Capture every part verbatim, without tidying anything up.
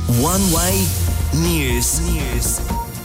One Way News. News.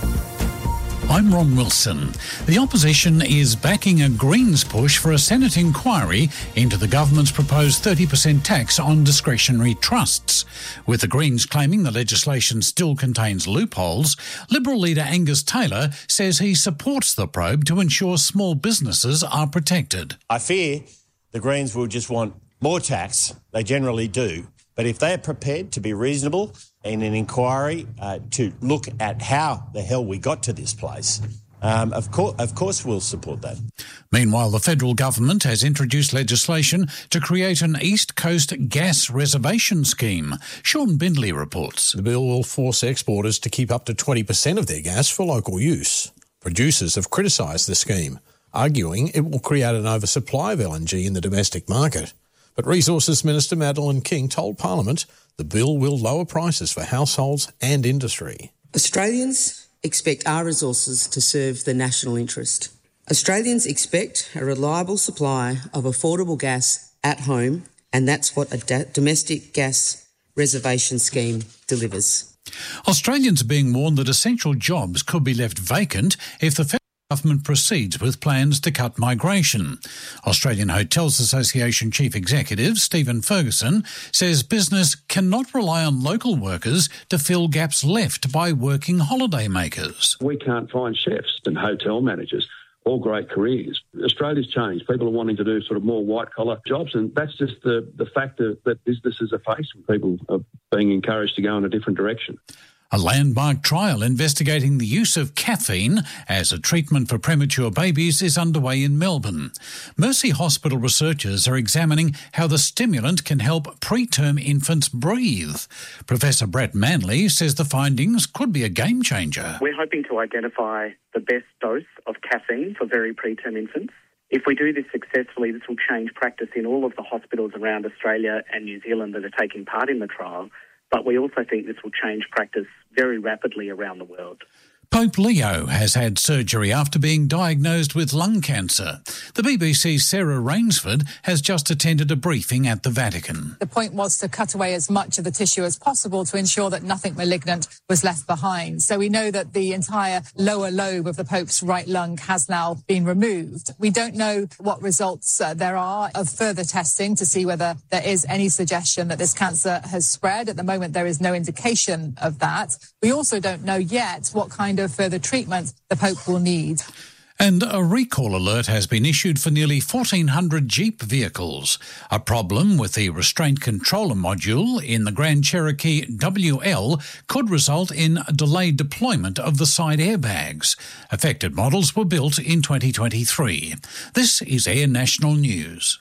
I'm Ron Wilson. The opposition is backing a Greens push for a Senate inquiry into the government's proposed thirty percent tax on discretionary trusts. With the Greens claiming the legislation still contains loopholes, Liberal leader Angus Taylor says he supports the probe to ensure small businesses are protected. I fear the Greens will just want more tax. They generally do. But if they're prepared to be reasonable in an inquiry uh, to look at how the hell we got to this place, um, of, course, of course we'll support that. Meanwhile, the federal government has introduced legislation to create an East Coast gas reservation scheme. Sean Bindley reports. The bill will force exporters to keep up to twenty percent of their gas for local use. Producers have criticised the scheme, arguing it will create an oversupply of L N G in the domestic market. But Resources Minister Madeleine King told Parliament the bill will lower prices for households and industry. Australians expect our resources to serve the national interest. Australians expect a reliable supply of affordable gas at home, and that's what a da- domestic gas reservation scheme delivers. Australians are being warned that essential jobs could be left vacant if the federal government proceeds with plans to cut migration. Australian Hotels Association Chief Executive Stephen Ferguson says business cannot rely on local workers to fill gaps left by working holiday makers. We can't find chefs and hotel managers, all great careers. Australia's changed. People are wanting to do sort of more white-collar jobs, and that's just the, the fact that, that businesses are facing. People are being encouraged to go in a different direction. A landmark trial investigating the use of caffeine as a treatment for premature babies is underway in Melbourne. Mercy Hospital researchers are examining how the stimulant can help preterm infants breathe. Professor Brett Manley says the findings could be a game changer. We're hoping to identify the best dose of caffeine for very preterm infants. If we do this successfully, this will change practice in all of the hospitals around Australia and New Zealand that are taking part in the trial. But we also think this will change practice very rapidly around the world. Pope Leo has had surgery after being diagnosed with lung cancer. The B B C's Sarah Rainsford has just attended a briefing at the Vatican. The point was to cut away as much of the tissue as possible to ensure that nothing malignant was left behind. So we know that the entire lower lobe of the Pope's right lung has now been removed. We don't know what results uh, there are of further testing to see whether there is any suggestion that this cancer has spread. At the moment, there is no indication of that. We also don't know yet what kind of further treatment the Pope will need. And a recall alert has been issued for nearly fourteen hundred Jeep vehicles. A problem with the restraint controller module in the Grand Cherokee W L could result in a delayed deployment of the side airbags. Affected models were built in twenty twenty-three. This is Air National News.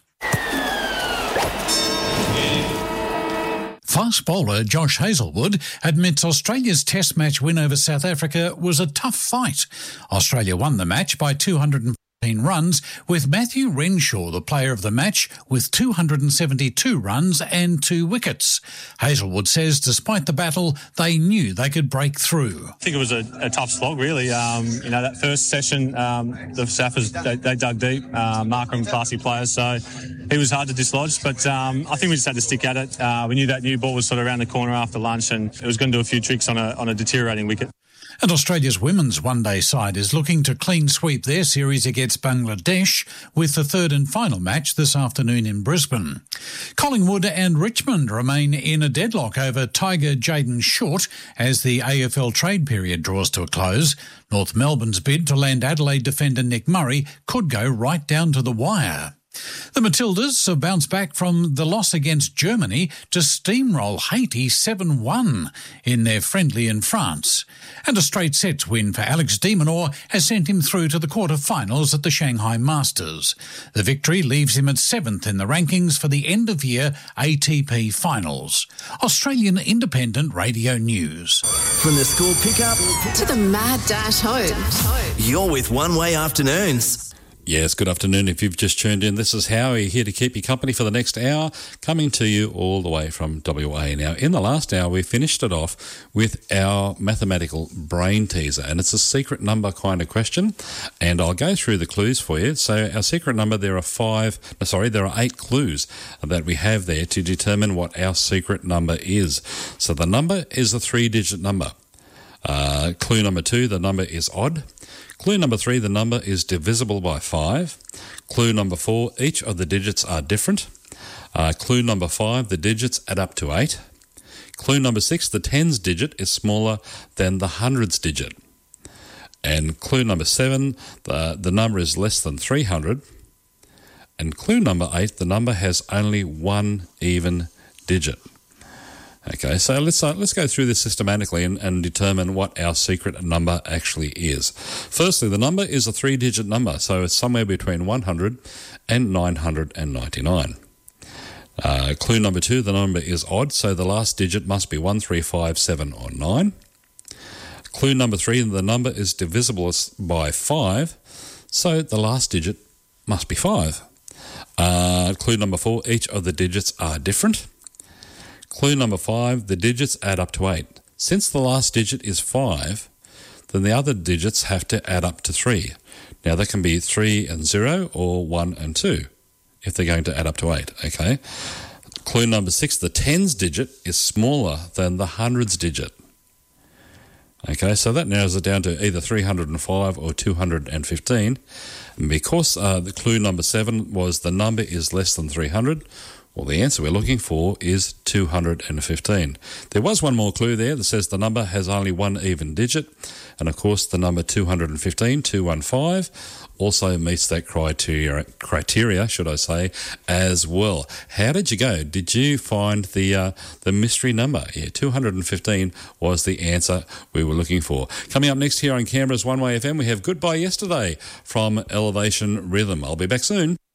Fast bowler Josh Hazlewood admits Australia's Test match win over South Africa was a tough fight. Australia won the match by two hundred fourteen runs, with Matthew Renshaw the player of the match with two hundred seventy-two runs and two wickets. Hazlewood says despite the battle, they knew they could break through. I think it was a, a tough slog, really. Um, you know, that first session, um, the Saffers, they, they dug deep. Uh, Markram, classy players, so it was hard to dislodge, but um, I think we just had to stick at it. Uh, we knew that new ball was sort of around the corner after lunch, and it was going to do a few tricks on a, on a deteriorating wicket. And Australia's women's one-day side is looking to clean sweep their series against Bangladesh with the third and final match this afternoon in Brisbane. Collingwood and Richmond remain in a deadlock over Tiger Jayden Short as the A F L trade period draws to a close. North Melbourne's bid to land Adelaide defender Nick Murray could go right down to the wire. The Matildas have bounced back from the loss against Germany to steamroll Haiti seven one in their friendly in France. And a straight sets win for Alex de Minaur has sent him through to the quarter-finals at the Shanghai Masters. The victory leaves him at seventh in the rankings for the end-of-year A T P Finals. Australian Independent Radio News. From the school pickup to the mad dash home. You're with One Way Afternoons. Yes, good afternoon. If you've just tuned in, this is Howie here to keep you company for the next hour, coming to you all the way from W A. Now, in the last hour, we finished it off with our mathematical brain teaser, and it's a secret number kind of question, and I'll go through the clues for you. So our secret number, there are five, no, sorry, there are eight clues that we have there to determine what our secret number is. So the number is a three-digit number. Uh, clue number two, the number is odd. Clue number three, the number is divisible by five. Clue number four, each of the digits are different. Uh, clue number five, the digits add up to eight. Clue number six, the tens digit is smaller than the hundreds digit. And clue number seven, the, the number is less than three hundred. And clue number eight, the number has only one even digit. Okay, so let's uh, let's go through this systematically and, and determine what our secret number actually is. Firstly, the number is a three-digit number, so it's somewhere between one hundred and nine hundred ninety-nine. Uh, clue number two, the number is odd, so the last digit must be one, three, five, seven, or nine. Clue number three, the number is divisible by five, so the last digit must be five. Uh, clue number four, each of the digits are different. Clue number five, the digits add up to eight. Since the last digit is five, then the other digits have to add up to three. Now, that can be three and zero or one and two if they're going to add up to eight, okay? Clue number six, the tens digit is smaller than the hundreds digit. Okay, so that narrows it down to either three hundred five or two hundred fifteen. And because uh, the clue number seven was the number is less than three hundred, well, the answer we're looking for is two hundred fifteen. There was one more clue there that says the number has only one even digit. And, of course, the number two hundred fifteen, two hundred fifteen, also meets that criteria, criteria, should I say, as well. How did you go? Did you find the uh, the mystery number? Yeah, two hundred fifteen was the answer we were looking for. Coming up next here on Canberra's One Way F M, we have Goodbye Yesterday from Elevation Rhythm. I'll be back soon.